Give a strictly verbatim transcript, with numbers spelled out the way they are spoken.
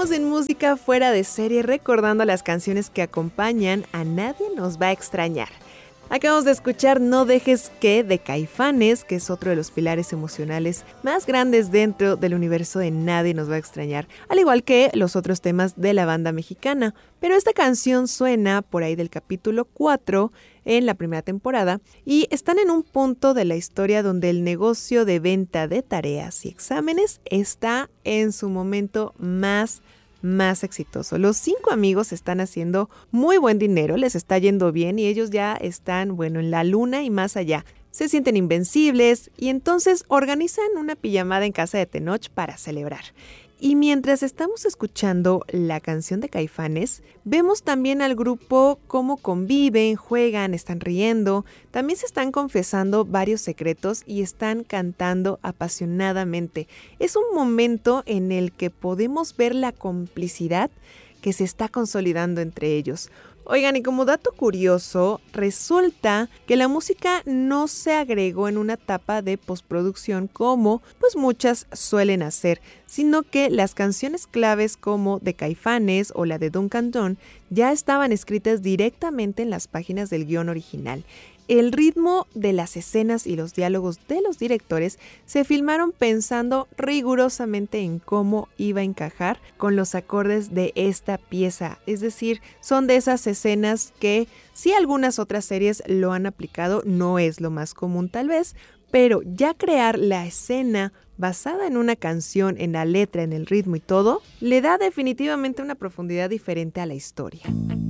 Seguimos en música fuera de serie recordando las canciones que acompañan a Nadie nos va a extrañar. Acabamos de escuchar No dejes que de Caifanes, que es otro de los pilares emocionales más grandes dentro del universo de Nadie nos va a extrañar, al igual que los otros temas de la banda mexicana. Pero esta canción suena por ahí del capítulo cuatro en la primera temporada y están en un punto de la historia donde el negocio de venta de tareas y exámenes está en su momento más más exitoso. Los cinco amigos están haciendo muy buen dinero, les está yendo bien y ellos ya están, bueno, en la luna y más allá. Se sienten invencibles y entonces organizan una pijamada en casa de Tenoch para celebrar. Y mientras estamos escuchando la canción de Caifanes, vemos también al grupo cómo conviven, juegan, están riendo, también se están confesando varios secretos y están cantando apasionadamente. Es un momento en el que podemos ver la complicidad que se está consolidando entre ellos. Oigan, y como dato curioso, resulta que la música no se agregó en una etapa de postproducción como pues muchas suelen hacer, sino que las canciones claves como de Caifanes o la de Duncan Dunn ya estaban escritas directamente en las páginas del guión original. El ritmo de las escenas y los diálogos de los directores se filmaron pensando rigurosamente en cómo iba a encajar con los acordes de esta pieza. Es decir, son de esas escenas que si algunas otras series lo han aplicado, no es lo más común tal vez, pero ya crear la escena basada en una canción, en la letra, en el ritmo y todo, le da definitivamente una profundidad diferente a la historia.